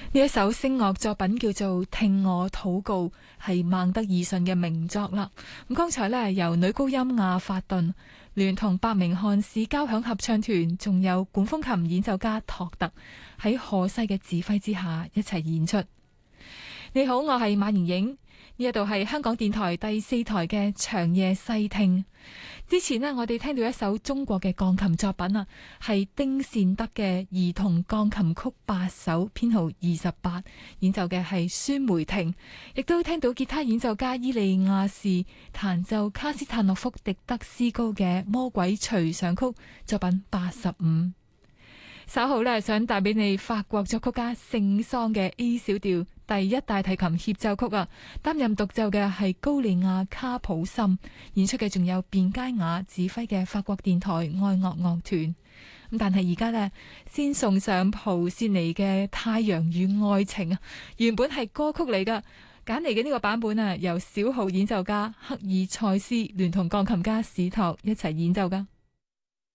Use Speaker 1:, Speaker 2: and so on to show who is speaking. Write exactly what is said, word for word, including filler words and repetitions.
Speaker 1: 呢一首聲樂作品叫做《聽我禱告》，係孟德爾遜嘅名作啦。咁剛才呢，由女高音亞法頓聯同伯明翰市交響合唱團，仲有管風琴演奏家托特喺何西嘅指揮之下一齊演出。你好，我係馬瑩瑩，呢一度係香港電台第四台嘅長夜細聽。之前呢，我哋聽到一首中國嘅鋼琴作品啊，係丁善德嘅兒童鋼琴曲八首，編號二十八，演奏嘅係孫梅婷，亦都聽到吉他演奏家伊利亞士彈奏卡斯塔諾夫迪德斯高嘅魔鬼隨想曲作品八十五。稍後呢，想帶俾你法國作曲家聖桑嘅 A 小調第一大提琴協奏曲啊，擔任獨奏嘅係高利亞卡普森，演出嘅仲有卞佳雅指揮嘅法國電台愛樂樂團。咁但係而家呢，先送上蒲善妮嘅《太陽與愛情》啊，原本係歌曲嚟噶，揀嚟嘅呢個版本啊，由小號演奏家克爾塞斯聯同鋼琴家史托一齊演奏噶。